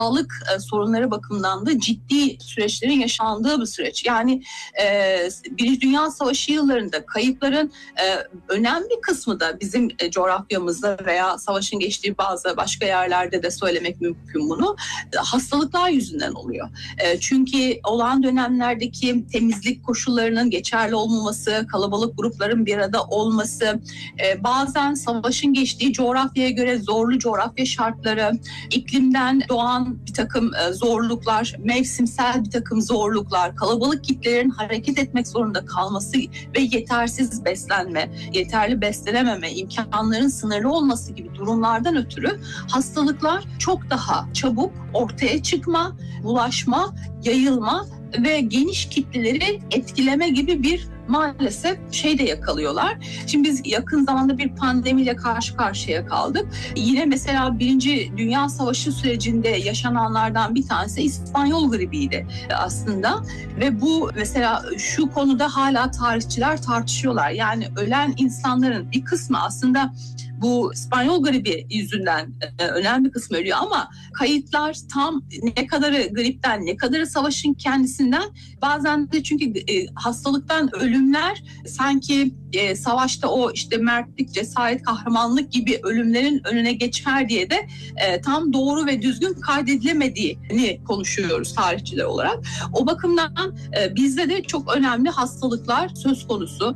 sağlık sorunları bakımından da ciddi süreçlerin yaşandığı bir süreç. Yani Birinci Dünya Savaşı yıllarında kayıpların önemli bir kısmı da bizim coğrafyamızda veya savaşın geçtiği bazı başka yerlerde de söylemek mümkün bunu. Hastalıklar yüzünden oluyor. Çünkü olan dönemlerdeki temizlik koşullarının geçerli olmaması, kalabalık grupların bir arada olması, bazen savaşın geçtiği coğrafyaya göre zorlu coğrafya şartları, iklimden doğan bir takım zorluklar, mevsimsel bir takım zorluklar, kalabalık kitlelerin hareket etmek zorunda kalması ve yetersiz beslenme, yeterli beslenememe, imkanların sınırlı olması gibi durumlardan ötürü hastalıklar çok daha çabuk ortaya çıkma, bulaşma, yayılma ve geniş kitleleri etkileme gibi bir maalesef de yakalıyorlar. Şimdi biz yakın zamanda bir pandemiyle karşı karşıya kaldık. Yine mesela Birinci Dünya Savaşı sürecinde yaşananlardan bir tanesi İspanyol gribiydi aslında. Ve bu mesela şu konuda hala tarihçiler tartışıyorlar. Yani ölen insanların bir kısmı aslında bu İspanyol gribi yüzünden önemli bir kısmı ölüyor ama kayıtlar tam ne kadarı gripten, ne kadarı savaşın kendisinden, bazen de çünkü hastalıktan ölümler sanki savaşta o mertlik, cesaret, kahramanlık gibi ölümlerin önüne geçer diye de tam doğru ve düzgün kaydedilemediğini konuşuyoruz tarihçiler olarak. O bakımdan bizde de çok önemli hastalıklar söz konusu.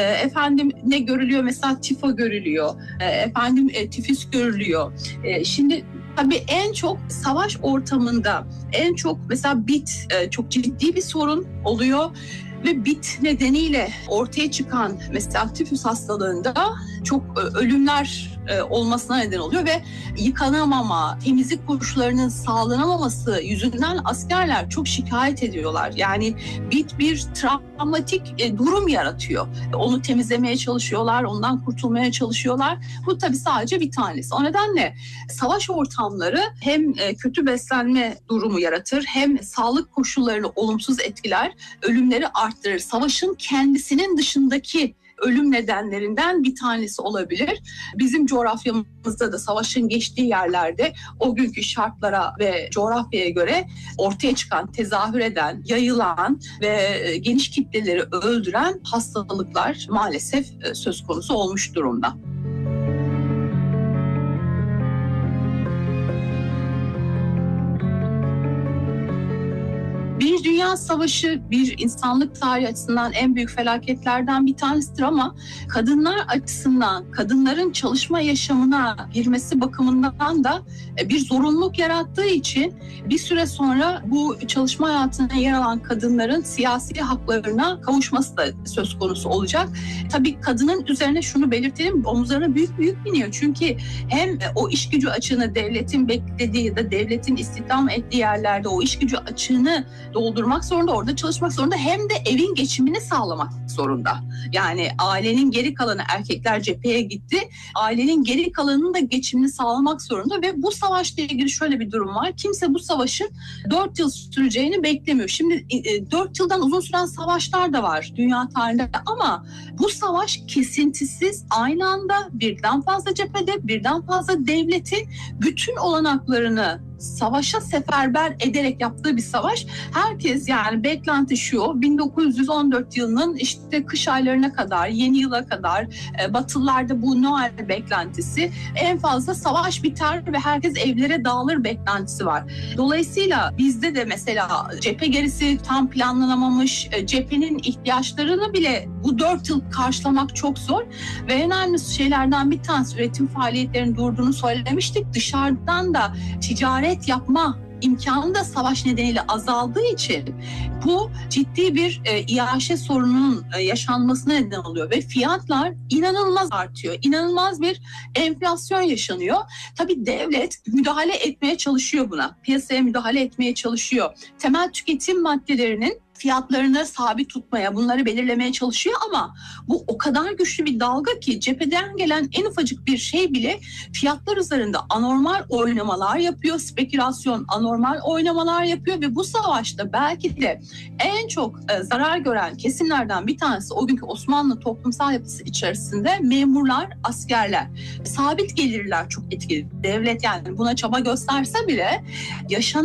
Ne görülüyor? Mesela tifo görülüyor. Tifüs görülüyor. Şimdi tabii en çok savaş ortamında en çok mesela bit çok ciddi bir sorun oluyor ve bit nedeniyle ortaya çıkan mesela tifüs hastalığında çok ölümler olmasına neden oluyor ve yıkanamama, temizlik koşullarının sağlanamaması yüzünden askerler çok şikayet ediyorlar. Yani bit bir travmatik durum yaratıyor. Onu temizlemeye çalışıyorlar, ondan kurtulmaya çalışıyorlar. Bu tabii sadece bir tanesi. O nedenle savaş ortamları hem kötü beslenme durumu yaratır, hem sağlık koşullarını olumsuz etkiler, ölümleri arttırır. Savaşın kendisinin dışındaki ölüm nedenlerinden bir tanesi olabilir. Bizim coğrafyamızda da savaşın geçtiği yerlerde o günkü şartlara ve coğrafyaya göre ortaya çıkan, tezahür eden, yayılan ve geniş kitleleri öldüren hastalıklar maalesef söz konusu olmuş durumda. Birinci Dünya Savaşı bir insanlık tarihi açısından en büyük felaketlerden bir tanesidir ama kadınlar açısından, kadınların çalışma yaşamına girmesi bakımından da bir zorunluluk yarattığı için bir süre sonra bu çalışma hayatına yer alan kadınların siyasi haklarına kavuşması da söz konusu olacak. Tabii kadının üzerine şunu belirtelim, omuzlarına büyük biniyor. Çünkü hem o iş gücü açığını devletin beklediği ya da devletin istihdam ettiği yerlerde o iş gücü açığını doldurmak zorunda, orada çalışmak zorunda, hem de evin geçimini sağlamak zorunda. Yani ailenin geri kalanı, erkekler cepheye gitti, ailenin geri kalanının da geçimini sağlamak zorunda ve bu savaşla ilgili şöyle bir durum var. Kimse bu savaşın 4 yıl süreceğini beklemiyor. Şimdi 4 yıldan uzun süren savaşlar da var dünya tarihinde ama bu savaş kesintisiz, aynı anda birden fazla cephede, birden fazla devletin bütün olanaklarını savaşa seferber ederek yaptığı bir savaş. Herkes, yani beklenti şu: 1914 yılının kış aylarına kadar, yeni yıla kadar Batılılarda bu Noel beklentisi, en fazla savaş biter ve herkes evlere dağılır beklentisi var. Dolayısıyla bizde de mesela cephe gerisi tam planlanamamış, cephenin ihtiyaçlarını bile bu 4 yıl karşılamak çok zor ve en önemli şeylerden bir tanesi, üretim faaliyetlerinin durduğunu söylemiştik. Dışarıdan da ticaret yapma imkanı da savaş nedeniyle azaldığı için bu ciddi bir iaşe sorununun yaşanmasına neden oluyor ve fiyatlar inanılmaz artıyor. İnanılmaz bir enflasyon yaşanıyor. Tabii devlet müdahale etmeye çalışıyor buna. Piyasaya müdahale etmeye çalışıyor. Temel tüketim maddelerinin fiyatlarını sabit tutmaya, bunları belirlemeye çalışıyor ama bu o kadar güçlü bir dalga ki cepheden gelen en ufacık bir şey bile fiyatlar üzerinde anormal oynamalar yapıyor, spekülasyon, anormal oynamalar yapıyor ve bu savaşta belki de en çok zarar gören kesimlerden bir tanesi o günkü Osmanlı toplumsal yapısı içerisinde memurlar, askerler. Sabit gelirler çok etkili. Devlet yani buna çaba gösterse bile yaşanan